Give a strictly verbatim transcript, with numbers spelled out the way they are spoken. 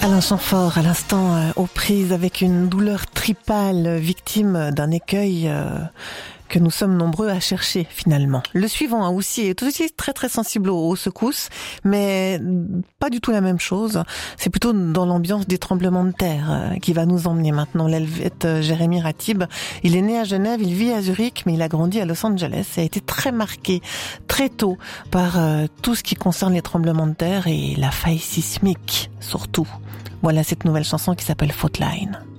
Alain Chamfort, à l'instant, euh, aux prises avec une douleur tripale, victime d'un écueil euh, que nous sommes nombreux à chercher finalement. Le suivant aussi est aussi très très sensible aux, aux secousses, mais pas du tout la même chose. C'est plutôt dans l'ambiance des tremblements de terre euh, qui va nous emmener maintenant. L'Helvète euh, Jérémy Ratib, il est né à Genève, il vit à Zurich, mais il a grandi à Los Angeles et a été très marqué très tôt par euh, tout ce qui concerne les tremblements de terre et la faille sismique surtout. Voilà cette nouvelle chanson qui s'appelle Fault Line.